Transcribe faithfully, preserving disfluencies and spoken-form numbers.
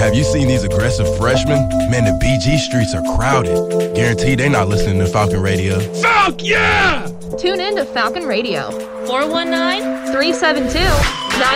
Have you seen these aggressive freshmen? Man, the B G streets are crowded. Guaranteed they not listening to Falcon Radio. Falk, yeah! Tune in to Falcon Radio. four one nine, three seven two, nine